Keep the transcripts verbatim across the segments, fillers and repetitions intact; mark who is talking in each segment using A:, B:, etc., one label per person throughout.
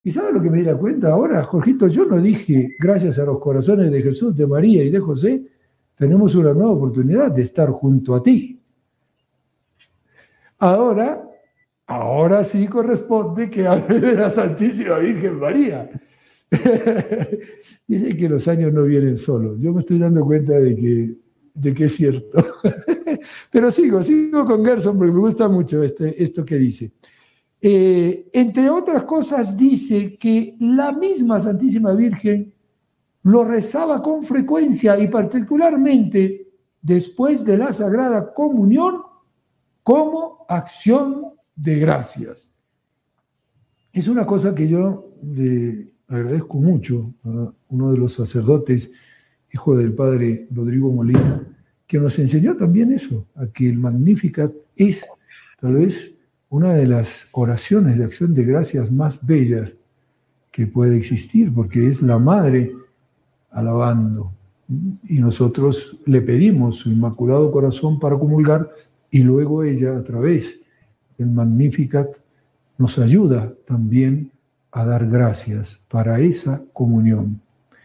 A: ¿Y sabes lo que me di la cuenta ahora, Jorgito? Yo no dije, gracias a los corazones de Jesús, de María y de José, tenemos una nueva oportunidad de estar junto a ti. Ahora, ahora sí corresponde que hable de la Santísima Virgen María. Dicen que los años no vienen solos. Yo me estoy dando cuenta de que, de que es cierto. Pero sigo, sigo con Gerson porque me gusta mucho este, esto que dice. Eh, entre otras cosas dice que la misma Santísima Virgen lo rezaba con frecuencia y particularmente después de la Sagrada Comunión como acción de gracias. Es una cosa que yo le agradezco mucho a uno de los sacerdotes, hijo del padre Rodrigo Molina, que nos enseñó también eso, a que el Magnificat es tal vez una de las oraciones de acción de gracias más bellas que puede existir, porque es la Madre alabando. Y nosotros le pedimos su Inmaculado Corazón para comulgar y luego ella, a través del Magnificat, nos ayuda también a dar gracias para esa comunión.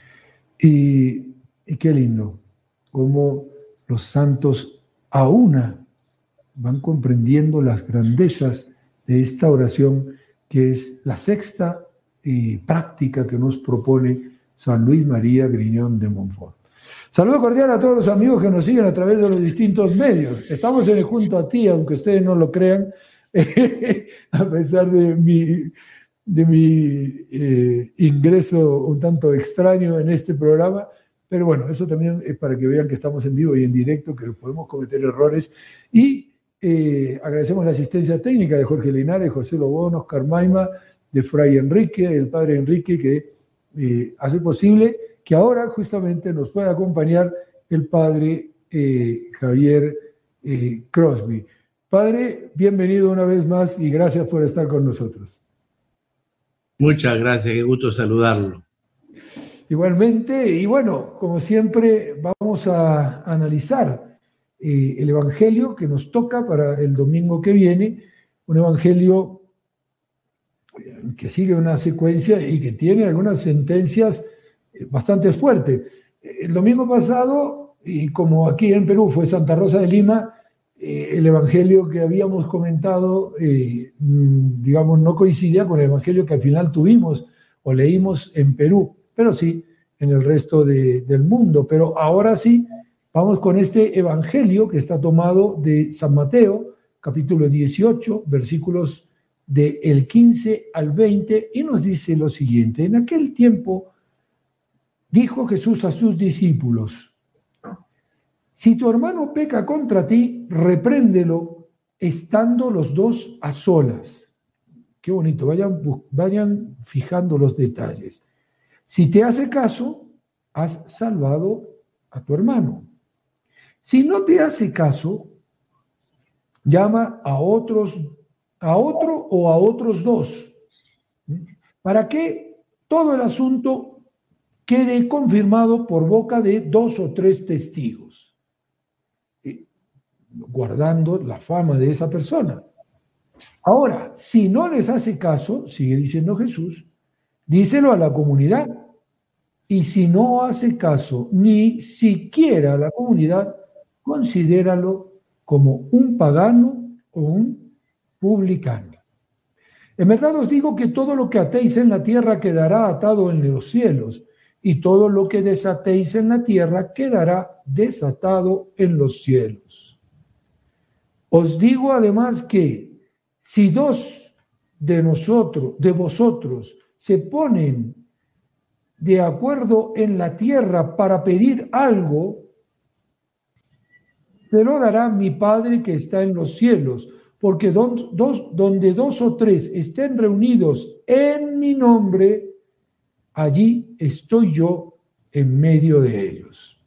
A: Y, y qué lindo, cómo los santos a una van comprendiendo las grandezas de esta oración, que es la sexta eh, práctica que nos propone San Luis María Griñón de Montfort. Saludo cordial a todos los amigos que nos siguen a través de los distintos medios. Estamos en el Junto a Ti, aunque ustedes no lo crean, a pesar de mi, de mi eh, ingreso un tanto extraño en este programa. Pero bueno, eso también es para que vean que estamos en vivo y en directo, que podemos cometer errores. Y eh, agradecemos la asistencia técnica de Jorge Linares, José Lobón, Oscar Maima, de Fray Enrique, del Padre Enrique, que eh, hace posible que ahora justamente nos pueda acompañar el Padre eh, Javier eh, Crosby. Padre, bienvenido una vez más y gracias por estar con nosotros.
B: Muchas gracias, qué gusto saludarlo.
A: Igualmente, y bueno, como siempre, vamos a analizar eh, el Evangelio que nos toca para el domingo que viene, un Evangelio que sigue una secuencia y que tiene algunas sentencias bastante fuertes. El domingo pasado, y como aquí en Perú fue Santa Rosa de Lima, eh, el Evangelio que habíamos comentado, eh, digamos, no coincidía con el Evangelio que al final tuvimos o leímos en Perú, pero sí en el resto de, del mundo. Pero ahora sí, vamos con este Evangelio que está tomado de San Mateo, capítulo dieciocho, versículos del quince al veinte, y nos dice lo siguiente: en aquel tiempo dijo Jesús a sus discípulos: si tu hermano peca contra ti, repréndelo estando los dos a solas. Qué bonito, vayan, vayan fijando los detalles. Si te hace caso, has salvado a tu hermano. Si no te hace caso, llama a otros, a otro o a otros dos, para que todo el asunto quede confirmado por boca de dos o tres testigos, guardando la fama de esa persona. Ahora, si no les hace caso, sigue diciendo Jesús, díselo a la comunidad. Y si no hace caso ni siquiera a la comunidad, considéralo como un pagano o un publicano. En verdad os digo que todo lo que atéis en la tierra quedará atado en los cielos, y todo lo que desatéis en la tierra quedará desatado en los cielos. Os digo además que si dos de nosotros, de vosotros, se ponen de acuerdo en la tierra para pedir algo, se lo dará mi Padre que está en los cielos, porque don, dos, donde dos o tres estén reunidos en mi nombre, allí estoy yo en medio de ellos.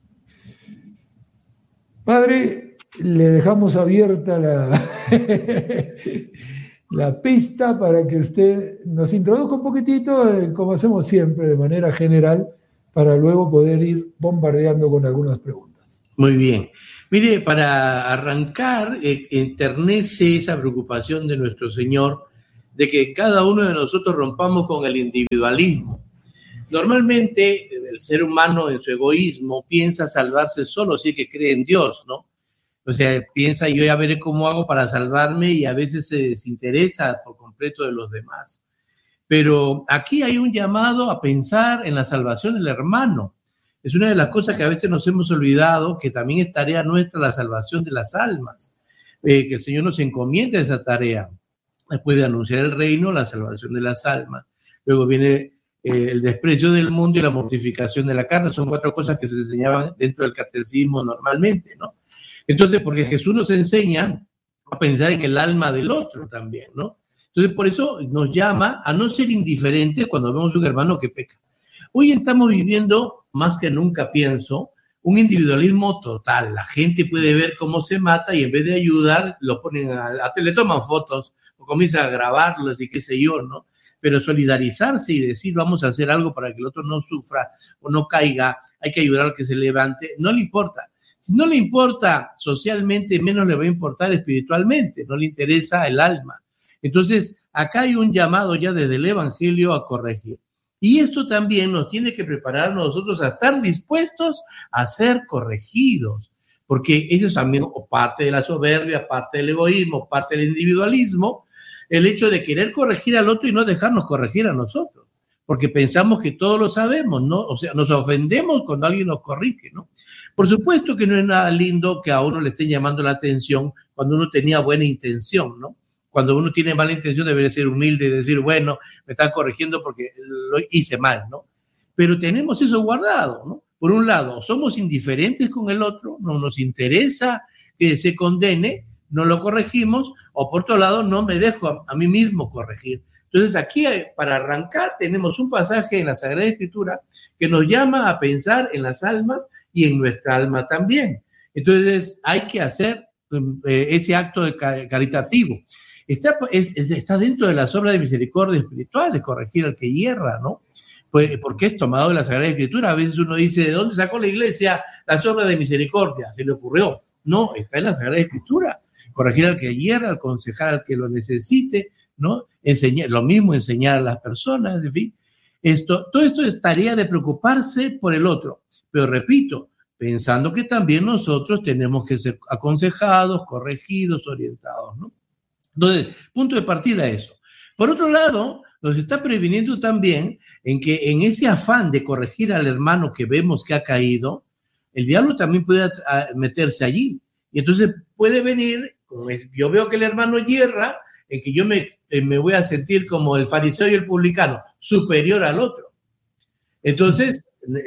A: Padre, le dejamos abierta la, la pista para que usted nos introduzca un poquitito, eh, como hacemos siempre, de manera general, para luego poder ir bombardeando con algunas preguntas.
B: Muy bien. Mire, para arrancar, eh, enternece esa preocupación de nuestro Señor de que cada uno de nosotros rompamos con el individualismo. Normalmente el ser humano en su egoísmo piensa salvarse solo si es que cree en Dios, ¿no? O sea, piensa yo ya veré cómo hago para salvarme y a veces se desinteresa por completo de los demás. Pero aquí hay un llamado a pensar en la salvación del hermano. Es una de las cosas que a veces nos hemos olvidado, que también es tarea nuestra la salvación de las almas, eh, que el Señor nos encomienda esa tarea. Después de anunciar el reino, la salvación de las almas. Luego viene eh, el desprecio del mundo y la mortificación de la carne. Son cuatro cosas que se enseñaban dentro del catecismo normalmente, ¿no? Entonces, porque Jesús nos enseña a pensar en el alma del otro también, ¿no? Entonces, por eso nos llama a no ser indiferentes cuando vemos un hermano que peca. Hoy estamos viviendo, más que nunca pienso, un individualismo total. La gente puede ver cómo se mata y en vez de ayudar, lo ponen a, a le toman fotos o comienzan a grabarlos y qué sé yo, ¿no? Pero solidarizarse y decir vamos a hacer algo para que el otro no sufra o no caiga, hay que ayudar al que se levante, no le importa. Si no le importa socialmente, menos le va a importar espiritualmente, no le interesa el alma. Entonces, acá hay un llamado ya desde el Evangelio a corregir. Y esto también nos tiene que preparar a nosotros a estar dispuestos a ser corregidos, porque eso es también parte de la soberbia, parte del egoísmo, parte del individualismo, el hecho de querer corregir al otro y no dejarnos corregir a nosotros, porque pensamos que todo lo sabemos, ¿no? O sea, nos ofendemos cuando alguien nos corrige, ¿no? Por supuesto que no es nada lindo que a uno le estén llamando la atención cuando uno tenía buena intención, ¿no? Cuando uno tiene mala intención debería ser humilde y decir, bueno, me están corrigiendo porque lo hice mal, ¿no? Pero tenemos eso guardado, ¿no? Por un lado, somos indiferentes con el otro, no nos interesa que se condene, no lo corregimos, o por otro lado, no me dejo a, a mí mismo corregir. Entonces, aquí, para arrancar, tenemos un pasaje en la Sagrada Escritura que nos llama a pensar en las almas y en nuestra alma también. Entonces, hay que hacer eh, ese acto de caritativo. Está, es, está dentro de las obras de misericordia espiritual, de corregir al que hierra, ¿no? Pues, porque es tomado de la Sagrada Escritura. A veces uno dice, ¿de dónde sacó la iglesia las obras de misericordia? ¿Se le ocurrió? No, está en la Sagrada Escritura. Corregir al que hierra, aconsejar al que lo necesite, ¿no? Enseñar, lo mismo enseñar a las personas, en fin. Esto, todo esto es tarea de preocuparse por el otro. Pero repito, pensando que también nosotros tenemos que ser aconsejados, corregidos, orientados, ¿no? Entonces, punto de partida eso. Por otro lado, nos está previniendo también en que en ese afán de corregir al hermano que vemos que ha caído, el diablo también puede meterse allí. Y entonces puede venir, yo veo que el hermano hierra, en que yo me, me voy a sentir como el fariseo y el publicano, superior al otro. Entonces,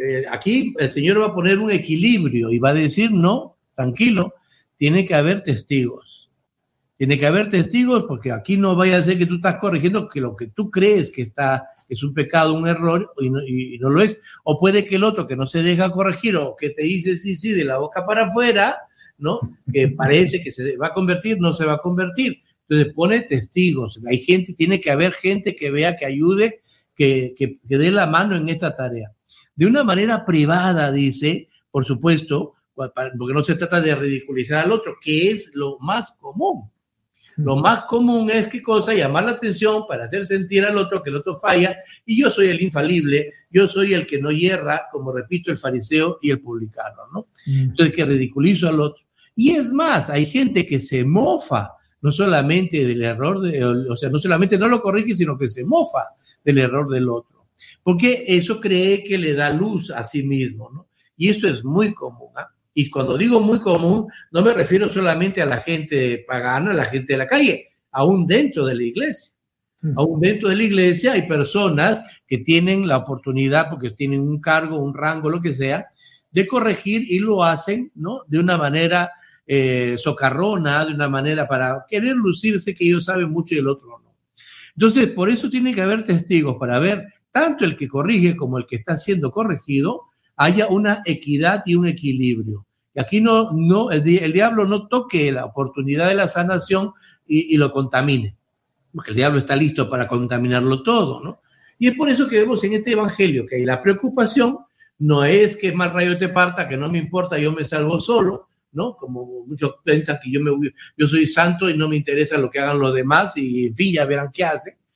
B: aquí el Señor va a poner un equilibrio y va a decir, no, tranquilo, tiene que haber testigos. Tiene que haber testigos porque aquí no vaya a ser que tú estás corrigiendo que lo que tú crees que está, que es un pecado, un error y no, y, y no lo es. O puede que el otro que no se deja corregir o que te dice sí, sí, de la boca para afuera, ¿no? Que parece que se va a convertir, no se va a convertir. Entonces pone testigos. Hay gente, tiene que haber gente que vea, que ayude, que, que, que dé la mano en esta tarea. De una manera privada, dice, por supuesto, porque no se trata de ridiculizar al otro, que es lo más común. Lo más común es, ¿qué cosa? Llamar la atención para hacer sentir al otro que el otro falla y yo soy el infalible, yo soy el que no hierra, como repito, el fariseo y el publicano, ¿no? Entonces, que ridiculizo al otro. Y es más, hay gente que se mofa, no solamente del error, de, o sea, no solamente no lo corrige, sino que se mofa del error del otro. Porque eso cree que le da luz a sí mismo, ¿no? Y eso es muy común, ¿eh? Y cuando digo muy común, no me refiero solamente a la gente pagana, a la gente de la calle, aún dentro de la iglesia. Aún dentro de la iglesia hay personas que tienen la oportunidad, porque tienen un cargo, un rango, lo que sea, de corregir y lo hacen, ¿no? De una manera eh, socarrona, de una manera para querer lucirse que ellos saben mucho y el otro no. Entonces, por eso tiene que haber testigos para ver tanto el que corrige como el que está siendo corregido, haya una equidad y un equilibrio. Y aquí no, no, el, el diablo no toque la oportunidad de la sanación y, y lo contamine, porque el diablo está listo para contaminarlo todo, ¿no? Y es por eso que vemos en este evangelio que la preocupación no es que más rayo te parta, que no me importa, yo me salvo solo, ¿no? Como muchos piensan que yo, me, yo soy santo y no me interesa lo que hagan los demás y, en fin, ya verán qué hacen.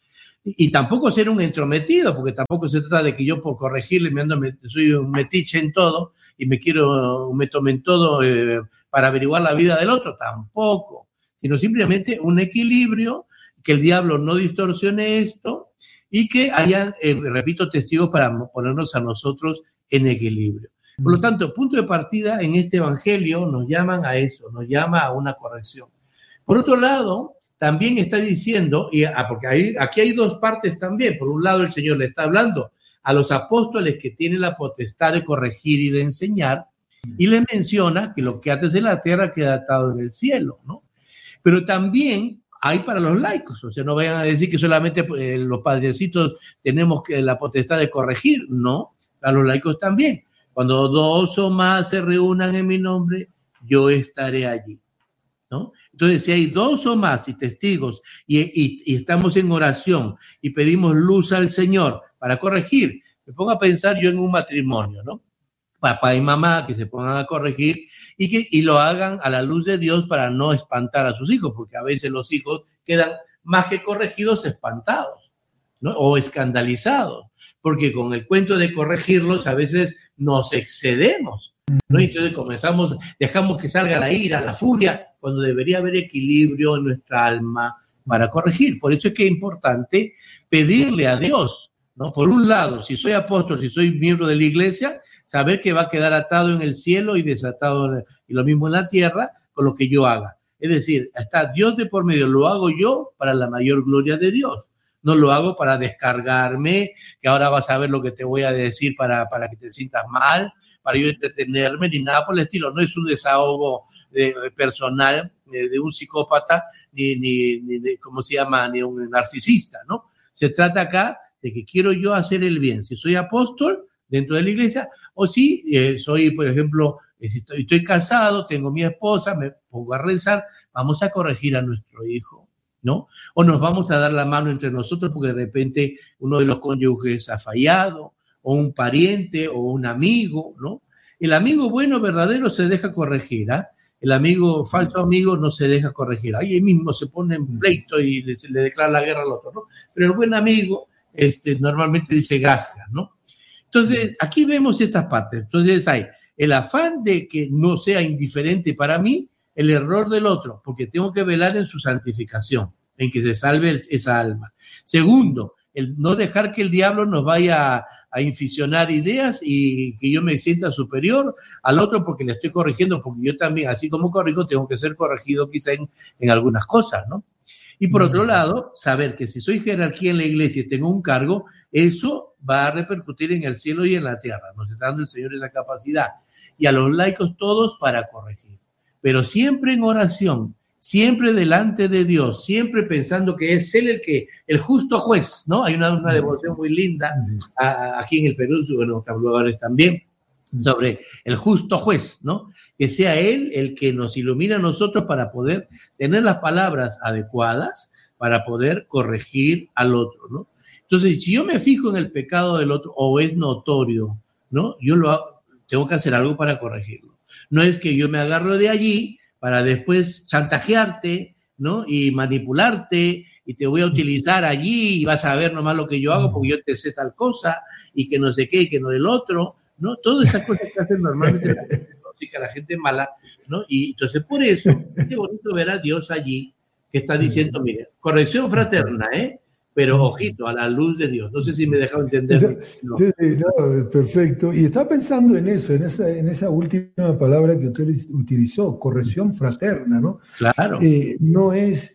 B: Y tampoco ser un entrometido, porque tampoco se trata de que yo por corregirle me ando, soy un metiche en todo y me quiero, me tomen todo eh, para averiguar la vida del otro, tampoco, sino simplemente un equilibrio, que el diablo no distorsione esto y que haya, eh, repito, testigos para ponernos a nosotros en equilibrio. Por lo tanto, punto de partida en este evangelio nos llaman a eso, nos llama a una corrección. Por otro lado, también está diciendo, y, ah, porque hay, aquí hay dos partes también. Por un lado, el Señor le está hablando a los apóstoles que tienen la potestad de corregir y de enseñar, y le menciona que lo que haces en la tierra queda atado en el cielo, ¿no? Pero también hay para los laicos, o sea, no vayan a decir que solamente eh, los padrecitos tenemos que, la potestad de corregir, no, a los laicos también. Cuando dos o más se reúnan en mi nombre, yo estaré allí, ¿no? Entonces, si hay dos o más y testigos y, y, y estamos en oración y pedimos luz al Señor para corregir, me pongo a pensar yo en un matrimonio, ¿no? Papá y mamá que se pongan a corregir y que y lo hagan a la luz de Dios para no espantar a sus hijos, porque a veces los hijos quedan más que corregidos espantados, ¿no? O escandalizados, porque con el cuento de corregirlos a veces nos excedemos, ¿no? Entonces comenzamos, dejamos que salga la ira, la furia, cuando debería haber equilibrio en nuestra alma para corregir. Por eso es que es importante pedirle a Dios, ¿no? Por un lado, si soy apóstol, si soy miembro de la iglesia, saber que va a quedar atado en el cielo y desatado, en el, y lo mismo en la tierra, con lo que yo haga. Es decir, está Dios de por medio, lo hago yo para la mayor gloria de Dios. No lo hago para descargarme, que ahora vas a ver lo que te voy a decir para, para que te sientas mal, para yo entretenerme, ni nada por el estilo. No es un desahogo eh, personal eh, de un psicópata, ni, ni, ni de, ¿cómo se llama?, ni un narcisista, ¿no? Se trata acá de que quiero yo hacer el bien. Si soy apóstol dentro de la iglesia, o si eh, soy, por ejemplo, eh, si estoy, estoy casado, tengo mi esposa, me pongo a rezar, vamos a corregir a nuestro hijo, ¿no? O nos vamos a dar la mano entre nosotros porque de repente uno de los cónyuges ha fallado, o un pariente, o un amigo, ¿no? El amigo bueno, verdadero, se deja corregir, ¿ah? ¿eh? El amigo, falso amigo, no se deja corregir. Ahí mismo se pone en pleito y le, le declara la guerra al otro, ¿no? Pero el buen amigo este, normalmente dice gracias, ¿no? Entonces, aquí vemos estas partes. Entonces hay el afán de que no sea indiferente para mí el error del otro, porque tengo que velar en su santificación, en que se salve esa alma. Segundo, el no dejar que el diablo nos vaya a, a inficionar ideas y que yo me sienta superior al otro porque le estoy corrigiendo, porque yo también, así como corrijo, tengo que ser corregido quizá en, en algunas cosas, ¿no? Y por otro lado, saber que si soy jerarquía en la iglesia y tengo un cargo, eso va a repercutir en el cielo y en la tierra. Nos está dando el Señor esa capacidad. Y a los laicos todos para corregir. Pero siempre en oración, siempre delante de Dios, siempre pensando que es Él el que, el justo juez, ¿no? Hay una, una devoción muy linda a, a, aquí en el Perú, en los vocabularios también, sobre el justo juez, ¿no? Que sea Él el que nos ilumina a nosotros para poder tener las palabras adecuadas para poder corregir al otro, ¿no? Entonces, si yo me fijo en el pecado del otro o es notorio, ¿no? Yo lo hago, tengo que hacer algo para corregirlo. No es que yo me agarro de allí para después chantajearte, ¿no? Y manipularte y te voy a utilizar allí y vas a ver nomás lo que yo hago porque yo te sé tal cosa y que no sé qué y que no el otro, ¿no? Todas esas cosas que hacen normalmente la gente tóxica, la gente mala, ¿no? Y entonces por eso es bonito ver a Dios allí que está diciendo, mire, corrección fraterna, ¿eh? Pero ojito, a la luz de Dios. No sé si me he dejado entender.
A: No. Sí, no, perfecto. Y estaba pensando en eso, en esa, en esa última palabra que usted utilizó, corrección fraterna, ¿no?
B: Claro.
A: Eh, no es,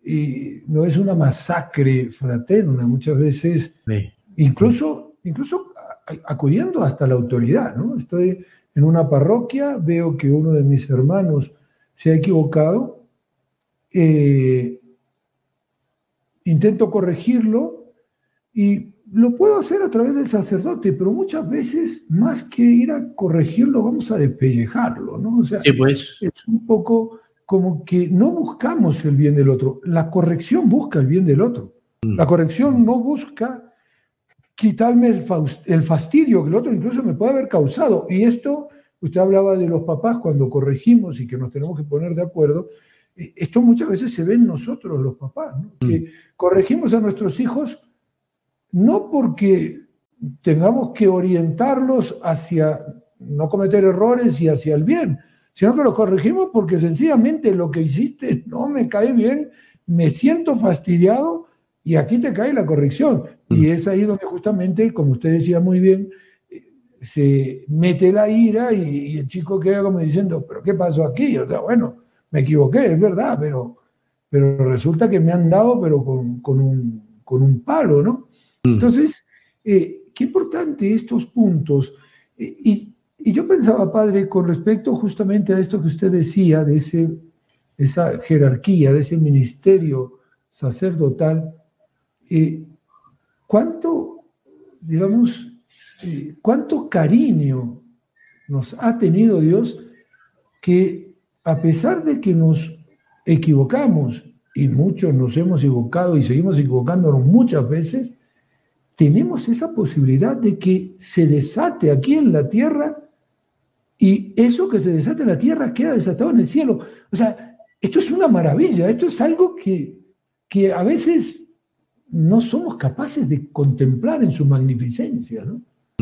A: eh, no es una masacre fraterna, muchas veces, sí. incluso, incluso acudiendo hasta la autoridad, ¿no? Estoy en una parroquia, veo que uno de mis hermanos se ha equivocado, eh, intento corregirlo y lo puedo hacer a través del sacerdote, pero muchas veces, más que ir a corregirlo, vamos a despellejarlo, ¿no? O sea,
B: sí, pues.
A: Es un poco como que no buscamos el bien del otro. La corrección busca el bien del otro. Mm. La corrección no busca quitarme el, el fastidio que el otro incluso me puede haber causado. Y esto, usted hablaba de los papás cuando corregimos y que nos tenemos que poner de acuerdo. Esto muchas veces se ve en nosotros los papás, ¿no? Mm. Que corregimos a nuestros hijos no porque tengamos que orientarlos hacia no cometer errores y hacia el bien, sino que los corregimos porque sencillamente lo que hiciste no me cae bien, me siento fastidiado y aquí te cae la corrección. Y es ahí donde justamente, como usted decía muy bien, se mete la ira y, y el chico queda como diciendo, ¿pero qué pasó aquí? O sea, bueno, me equivoqué, es verdad, pero, pero resulta que me han dado pero con, con, un, con un palo, ¿no? Entonces, eh, qué importante estos puntos. Eh, y, y yo pensaba, padre, con respecto justamente a esto que usted decía, de ese, esa jerarquía, de ese ministerio sacerdotal, eh, ¿cuánto, digamos, eh, cuánto cariño nos ha tenido Dios que a pesar de que nos equivocamos, y muchos nos hemos equivocado y seguimos equivocándonos muchas veces, tenemos esa posibilidad de que se desate aquí en la tierra y eso que se desata en la tierra queda desatado en el cielo. O sea, esto es una maravilla, esto es algo que, que a veces no somos capaces de contemplar en su magnificencia, ¿no?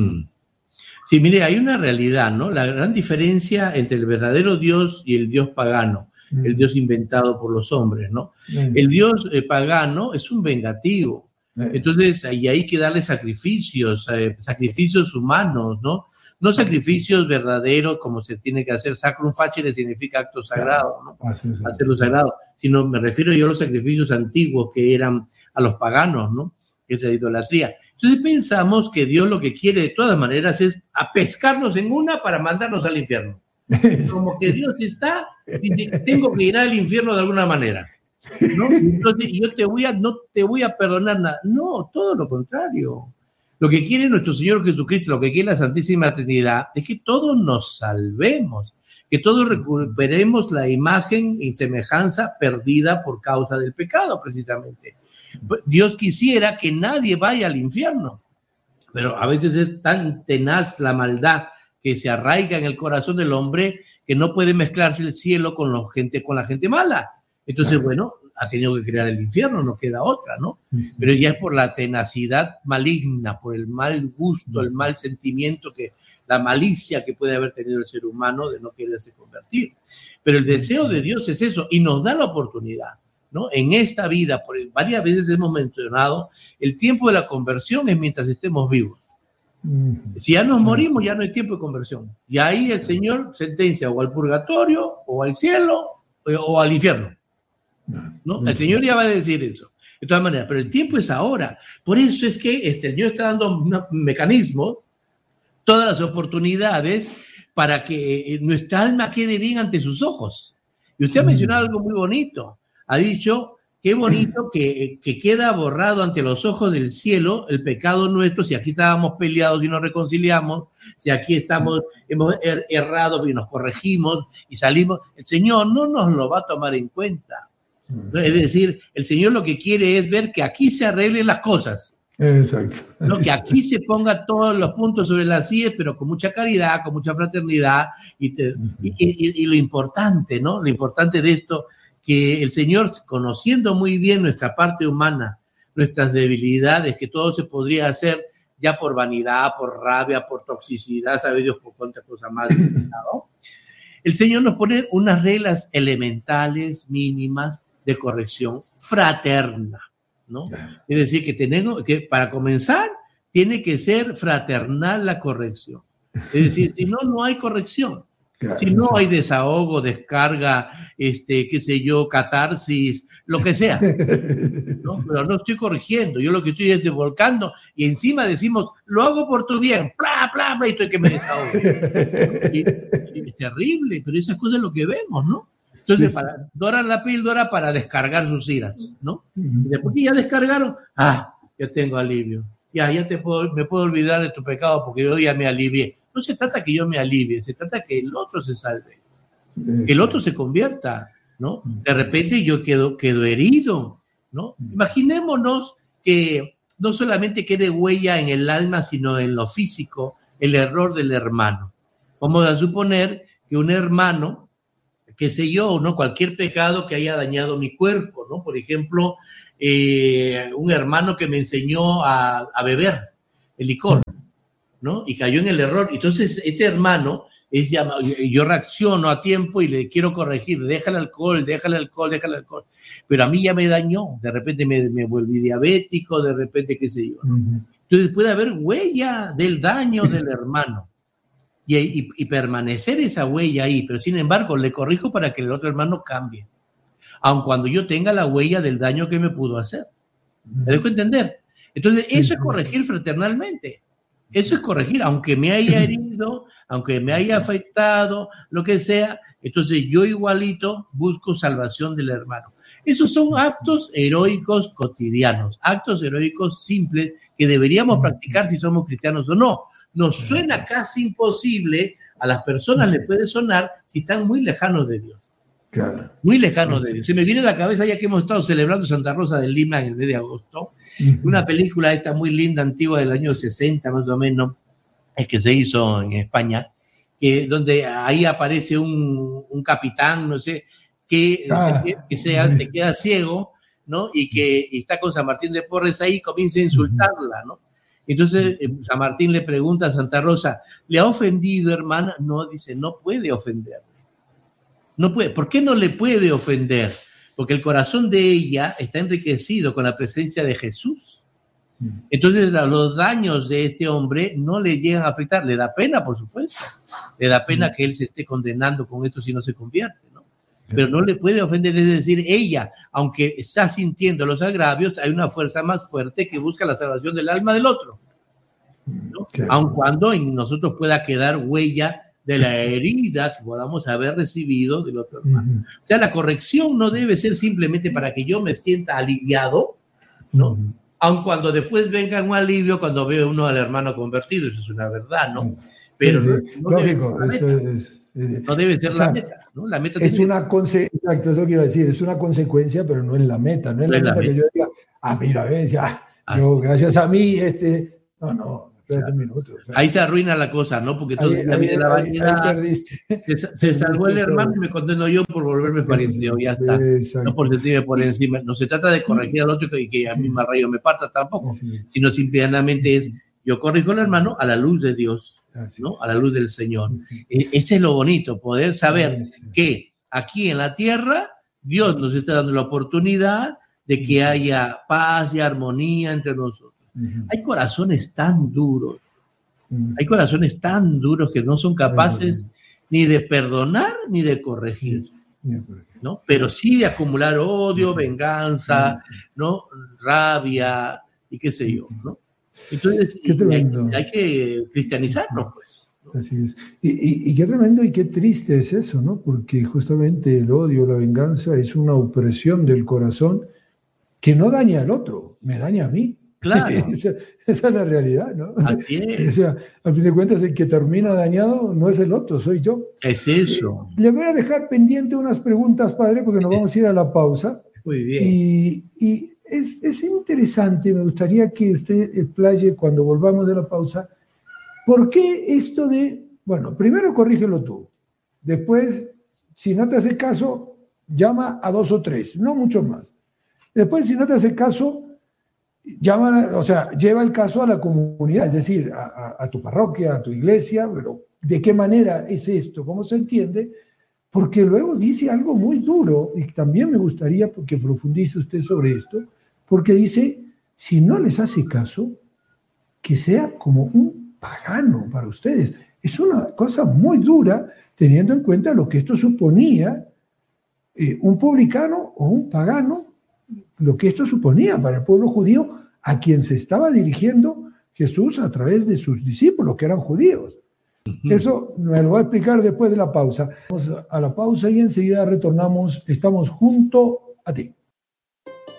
B: Sí, mire, hay una realidad, ¿no? La gran diferencia entre el verdadero Dios y el Dios pagano, mm. el Dios inventado por los hombres, ¿no? Mm. El Dios eh, pagano es un vengativo. Mm. Entonces, ahí hay que darle sacrificios, eh, sacrificios humanos, ¿no? No sacrificios verdaderos como se tiene que hacer. Sacrum facere significa acto sagrado, ¿no? Hacerlo sagrado. Sino me refiero yo a los sacrificios antiguos que eran a los paganos, ¿no? Que es la idolatría. Entonces pensamos que Dios lo que quiere de todas maneras es a pescarnos en una para mandarnos al infierno. Como que Dios está, dice, tengo que ir al infierno de alguna manera, ¿no? Entonces yo te voy a, no te voy a perdonar nada. No, todo lo contrario. Lo que quiere nuestro Señor Jesucristo, lo que quiere la Santísima Trinidad, es que todos nos salvemos, que todos recuperemos la imagen y semejanza perdida por causa del pecado, precisamente. Dios quisiera que nadie vaya al infierno, pero a veces es tan tenaz la maldad que se arraiga en el corazón del hombre que no puede mezclarse el cielo con la gente, con la gente mala. Entonces, bueno, ha tenido que crear el infierno, no queda otra, ¿no? Pero ya es por la tenacidad maligna, por el mal gusto, el mal sentimiento, que la malicia que puede haber tenido el ser humano de no quererse convertir. Pero el deseo de Dios es eso, y nos da la oportunidad, ¿no? En esta vida, por varias veces hemos mencionado, el tiempo de la conversión es mientras estemos vivos. Si ya nos morimos, ya no hay tiempo de conversión. Y ahí el Señor sentencia o al purgatorio, o al cielo, o al infierno, ¿no? El Señor ya va a decir eso. De todas maneras, pero el tiempo es ahora. Por eso es que el Señor está dando un mecanismo, todas las oportunidades para que nuestra alma quede bien ante sus ojos. Y usted ha mencionado algo muy bonito. Ha dicho, qué bonito que, que queda borrado ante los ojos del cielo el pecado nuestro, si aquí estábamos peleados y nos reconciliamos, si aquí estamos, hemos er, errado y nos corregimos y salimos, el Señor no nos lo va a tomar en cuenta. ¿No? Es decir, el Señor lo que quiere es ver que aquí se arreglen las cosas.
A: Exacto.
B: ¿No? Que aquí se ponga todos los puntos sobre las sillas, pero con mucha caridad, con mucha fraternidad, y, te, y, y, y lo importante, ¿no? Lo importante de esto, que el Señor, conociendo muy bien nuestra parte humana, nuestras debilidades, que todo se podría hacer ya por vanidad, por rabia, por toxicidad, sabe Dios por cuántas cosas más, ¿no? El Señor nos pone unas reglas elementales, mínimas, de corrección fraterna, ¿no? Es decir, que tenemos que, para comenzar, tiene que ser fraternal la corrección. Es decir, si no, no hay corrección. Claro, si no hay desahogo, descarga, este, qué sé yo, catarsis, lo que sea, ¿no? Pero no estoy corrigiendo, yo lo que estoy es desvolcando y encima decimos, lo hago por tu bien, bla, bla, bla, y estoy que me desahogo. Y, y es terrible, pero esas cosas es lo que vemos, ¿no? Entonces, sí, para, doran la píldora para descargar sus iras, ¿no? Y después que ya descargaron, ah, yo tengo alivio, ya, ya te puedo, me puedo olvidar de tu pecado porque yo ya me alivié. No se trata que yo me alivie, se trata que el otro se salve, que el otro se convierta, ¿no? De repente yo quedo, quedo herido, ¿no? Imaginémonos que no solamente quede huella en el alma, sino en lo físico, el error del hermano. Vamos a suponer que un hermano qué sé yo, ¿no? Cualquier pecado que haya dañado mi cuerpo, ¿no? Por ejemplo, eh, un hermano que me enseñó a, a beber el licor, ¿no? Y cayó en el error. Entonces, este hermano, es llamado, yo reacciono a tiempo y le quiero corregir, deja el alcohol, deja el alcohol, deja el alcohol. Pero a mí ya me dañó, de repente me, me volví diabético, de repente qué sé yo, ¿no? Uh-huh. Entonces puede haber huella del daño del hermano. Y, y, y permanecer esa huella ahí, pero sin embargo le corrijo para que el otro hermano cambie, aun cuando yo tenga la huella del daño que me pudo hacer. ¿Me dejo entender? Entonces eso es corregir fraternalmente, eso es corregir, aunque me haya herido, aunque me haya afectado, lo que sea, entonces yo igualito busco salvación del hermano. Esos son actos heroicos cotidianos, actos heroicos simples que deberíamos practicar si somos cristianos o no. Nos suena casi imposible, a las personas les puede sonar si están muy lejanos de Dios. Claro. Muy lejanos sí, de Dios. Se me viene a la cabeza, ya que hemos estado celebrando Santa Rosa de Lima en el mes de agosto, uh-huh. una película esta muy linda, antigua del año sesenta más o menos, es que se hizo en España, que, donde ahí aparece un, un capitán, no sé, que, ah, se, que se, se queda ciego, ¿no? Y que y está con San Martín de Porres ahí y comienza a insultarla, ¿no? Entonces eh, San Martín le pregunta a Santa Rosa, ¿le ha ofendido, hermana? No, dice, no puede ofenderle. No puede. ¿Por qué no le puede ofender? Porque el corazón de ella está enriquecido con la presencia de Jesús. Entonces los daños de este hombre no le llegan a afectar. Le da pena, por supuesto. Le da pena que él se esté condenando con esto si no se convierte, ¿no? Pero no le puede ofender, es decir, ella, aunque está sintiendo los agravios, hay una fuerza más fuerte que busca la salvación del alma del otro, ¿no? Aun cuando en nosotros pueda quedar huella de la herida que podamos haber recibido del otro hermano. Uh-huh. O sea, la corrección no debe ser simplemente para que yo me sienta aliviado, ¿no? Uh-huh. Aun cuando después venga un alivio cuando veo uno al hermano convertido, eso es una verdad, ¿no? Pero sí, sí. No, no
A: lógico, eso es...
B: No debe ser o sea, la meta, ¿no? La meta
A: es
B: tiene...
A: una conse- exacto, eso que iba a decir, es una consecuencia, pero no es la meta, no es la, no meta, es la meta que yo diga, ah, mira, ven, ya, ah, yo, sí. gracias a mí, este, no, no, espérate un minuto. O sea,
B: ahí se arruina la cosa, ¿no? Porque todo la vida de la vanidad, se, se salvó el hermano y me condeno yo por volverme fariseo, ya está. Exacto. No por sentirme por encima, no se trata de corregir al otro y que a mí más rayo me parta tampoco, sí. sino simplemente es, yo corrijo al hermano a la luz de Dios, ¿no? A la luz del Señor. Ese es lo bonito, poder saber que aquí en la tierra Dios nos está dando la oportunidad de que haya paz y armonía entre nosotros. Hay corazones tan duros, hay corazones tan duros que no son capaces ni de perdonar ni de corregir, ¿no? Pero sí de acumular odio, venganza, ¿no? Rabia y qué sé yo, ¿no? Entonces, hay, hay que cristianizarnos, pues, ¿no?
A: Así es. Y, y, y qué tremendo y qué triste es eso, ¿no? Porque justamente el odio, la venganza es una opresión del corazón que no daña al otro, me daña a mí.
B: Claro.
A: esa, esa es la realidad, ¿no?
B: Así es.
A: O sea, al fin de cuentas, el que termina dañado no es el otro, soy yo.
B: Es eso.
A: Eh, le voy a dejar pendiente unas preguntas, padre, porque nos vamos a ir a la pausa.
B: Muy bien.
A: Y... y Es, es interesante, me gustaría que usted explaye cuando volvamos de la pausa, ¿por qué esto de, bueno, primero corrígelo tú, después, si no te hace caso, llama a dos o tres, no mucho más. Después, si no te hace caso, llama, o sea, lleva el caso a la comunidad, es decir, a, a, a tu parroquia, a tu iglesia, pero ¿de qué manera es esto? ¿Cómo se entiende? Porque luego dice algo muy duro, y también me gustaría que profundice usted sobre esto, porque dice, si no les hace caso, que sea como un pagano para ustedes. Es una cosa muy dura, teniendo en cuenta lo que esto suponía, eh, un publicano o un pagano, lo que esto suponía para el pueblo judío, a quien se estaba dirigiendo Jesús a través de sus discípulos, que eran judíos. Eso me lo va a explicar después de la pausa. Vamos a la pausa y enseguida retornamos. Estamos junto a ti.